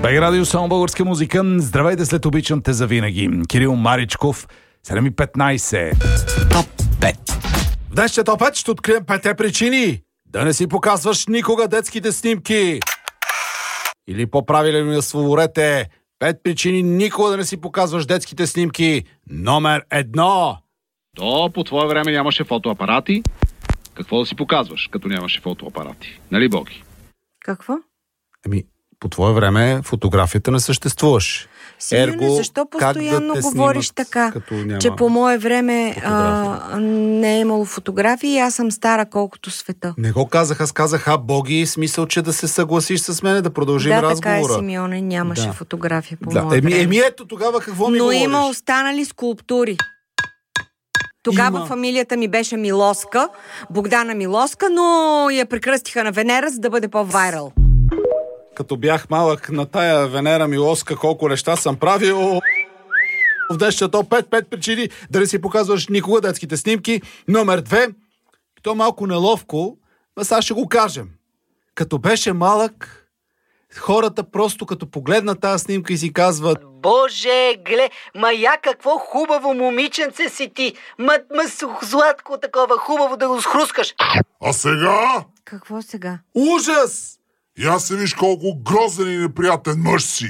БГ Радио, само българска музика. Здравейте, след обичам те завинаги. Кирил Маричков, 7:15. Топ 5. В днешния топ 5 ще открием 5 причини да не си показваш никога детските снимки. Или по-правилно да словорете 5 причини никога да не си показваш детските снимки. Номер 1. То по твое време нямаше фотоапарати. Какво да си показваш, като нямаше фотоапарати? Нали, Боги? Какво? По твое време фотографията не съществуваше. Сигурно, защо постоянно говориш така, че по мое време не е имало фотографии и аз съм стара колкото света. Не го казах, аз казах, Боги, смисъл, че да се съгласиш с мене, да продължим разговора. Да, така е, Симеоне, нямаше фотография по мое време. Ето тогава какво ми говориш? Но има останали скулптури. Тогава фамилията ми беше Милоска, Богдана Милоска, но я прекръстиха на Венера, за да бъде по-вайрал. Като бях малък на тая Венера Милоска, колко неща съм правил. В днешния топ 5 причини да не си показваш никога детските снимки. Номер 2. То малко неловко, но сега ще го кажем. Като беше малък, хората просто като погледнат тази снимка и си казват: Боже, я какво хубаво момиченце си ти! Златко такова, хубаво да го схрускаш. А сега? Какво сега? Ужас! И аз се виж колко грозен и неприятен мъж си.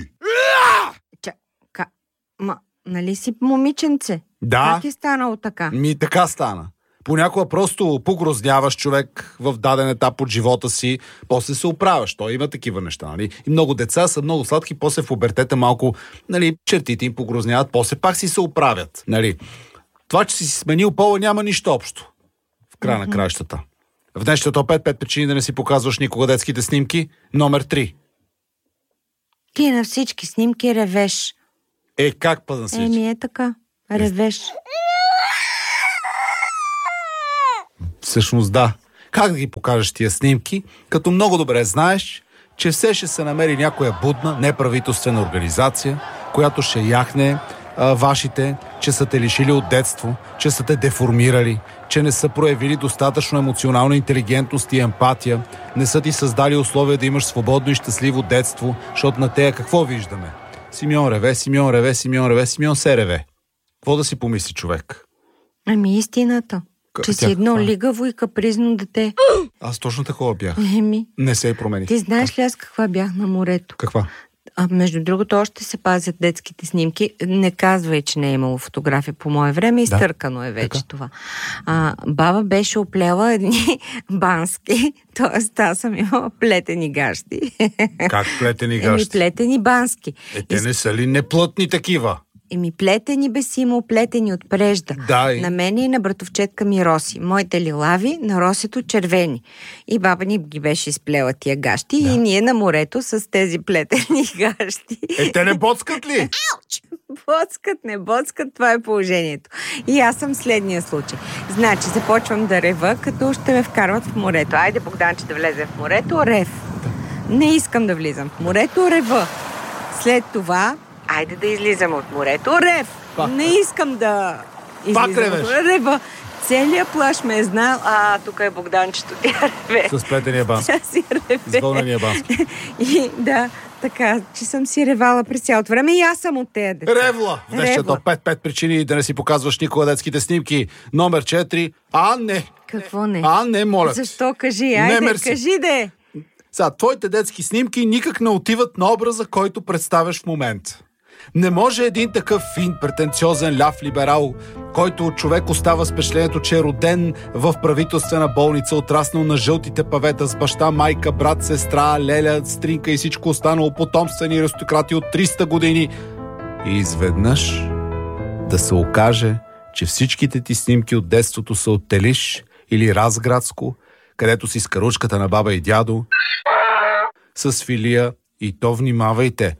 Нали си момиченце? Да. Как е станало така? Така стана. Понякога просто погрозняваш човек в даден етап от живота си, после се оправяш. Той има такива неща, нали? И много деца са много сладки, после в пубертета малко, нали, чертите им погрозняват, после пак си се оправят, нали? Това, че си сменил пола, няма нищо общо в края на краищата. В днешния топ 5 причини да не си показваш никога детските снимки. Номер 3. Ти на всички снимки ревеш. Как па на всички? Е така. Ревеш. Всъщност да. Как да ги покажеш тия снимки, като много добре знаеш, че все ще се намери някоя будна, неправителствена организация, която ще яхне вашите, че са те лишили от детство, че са те деформирали, че не са проявили достатъчно емоционална интелигентност и емпатия, не са ти създали условия да имаш свободно и щастливо детство, защото на тея какво виждаме? Симеон реве, Симеон реве, Симеон реве, Симеон се реве. Какво да си помисли човек? Истината. Че си едно лигаво и капризно дете. Аз точно такова бях. Не се и промени. Ти знаеш ли аз каква бях на морето? Каква? Между другото, още се пазят детските снимки. Не казвай, че не е имало фотография по мое време. Изтъркано е вече това. Баба беше оплела едни бански. Тоест, аз съм имала плетени гащи. Как плетени гащи? Плетени бански. Те не са ли неплътни такива? Плетени бесимо, плетени от прежда. На мене и на братовчетка ми Роси. Моите лилави, на Росито червени. И баба ни ги беше изплела тия гащи и ние на морето с тези плетени гащи. Те не боцкат ли? Ауч! Боцкат, не боцкат, това е положението. И аз съм следния случай. Значи, започвам да рева, като ще ме вкарват в морето. Айде, Богданче, да влезе в морето, рев. Не искам да влизам в морето, рева. След това айде да излизам от морето. Рев! Не искам да излизам от рева. Целият плаж ме е знал. Тук е Богданчето. Тя реве. С плетения бански. Тя си реве. С вълнения бански. И така, че съм си ревала през цялото време и аз съм от тея деца. Ревла! Днес до 5 причини да не си показваш никога детските снимки. Номер 4. Не. Какво не? Не, моля. Защо? Кажи, айде, кажи де. Твоите детски снимки никак не отиват на образа, който представяш в момента. Не може един такъв фин, претенциозен ляв либерал, който човек остава с впечатлението, че е роден в правителствена болница, отраснал на жълтите павета с баща, майка, брат, сестра, леля, стринка и всичко останало, потомствени аристократи от 300 години. И изведнъж да се окаже, че всичките ти снимки от детството са от Телиш или Разградско, където си с каручката на баба и дядо, с филия, и то внимавайте.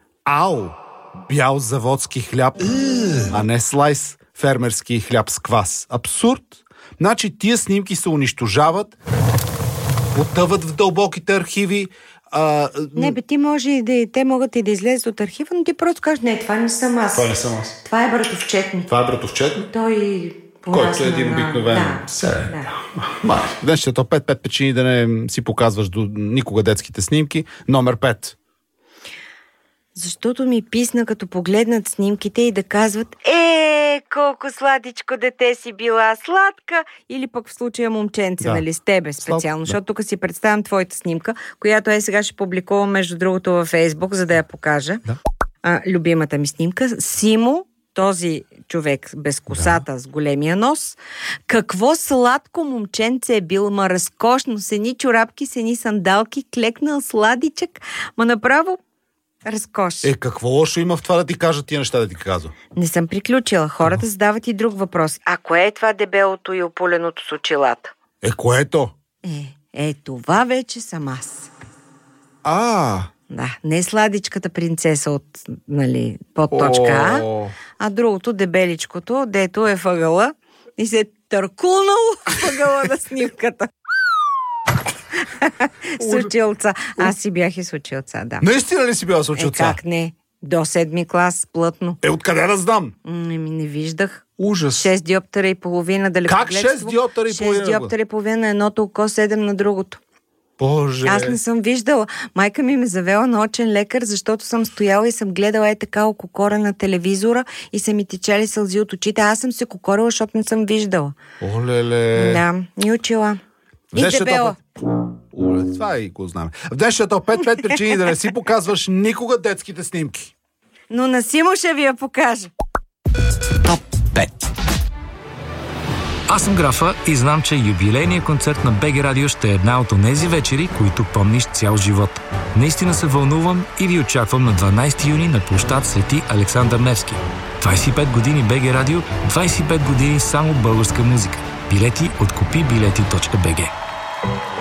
Бял заводски хляб, а не слайс фермерски хляб с квас. Абсурд! Значи тия снимки се унищожават, потъват в дълбоките архиви. Ти може и да... Те могат и да излезат от архива, но ти просто кажеш, не, това не съм аз. Това не съм аз. Това е братовчет ми. Това е братовчет ми? Той... Който е един обикновен. Днес ще е то 5 причини да не си показваш никога детските снимки. Номер 5. Защото ми писна, като погледнат снимките и да казват: колко сладичко дете си била, сладка! Или пък в случая момченце, нали, с тебе специално. Защото тук си представям твоята снимка, която сега ще публикувам, между другото, във Фейсбук, за да я покажа. Любимата ми снимка. Симо, този човек без косата, с големия нос. Какво сладко момченце е бил, ма разкошно, с едни чорапки, с едни сандалки, клекнал сладичък, ма направо разкош. Какво лошо има в това да ти кажат тия неща, да ти казва? Не съм приключила. Хората задават и друг въпрос. А кое е това дебелото и опуленото с очилата? Което? Това вече съм аз. Да, не сладичката принцеса от, нали, подточка а другото, дебеличкото, дето е въгъла и се е търкулнало въгъла на снимката. С очилца. Аз си бях и с очилца, да. Наистина ли си била с очилца? Как не? До 7 клас, плътно. Откъде да знам? Не виждах. Ужас. 6 диоптера и половина далекогледство. Как 6 диоптера и половина? 6 диоптера и половина на едното око, 7 на другото. Боже! Аз не съм виждала. Майка ми ме завела на очен лекар, защото съм стояла и съм гледала така ококора на телевизора и са ми течели сълзи от очите. Аз съм се кокорила, защото не съм виждала. Олеле! Да, и учила. И дебела. Това и го знаме. В днешния топ 5 причини да не си показваш никога детските снимки. Но на Симо ще ви я покажа. Топ 5. Аз съм Графа и знам, че юбилейният концерт на БГ Радио ще е една от онези вечери, които помниш цял живот. Наистина се вълнувам и ви очаквам на 12 юни на площад Свети Александър Невски. 25 години БГ Радио, 25 години само българска музика. Билети от kupibileti.bg.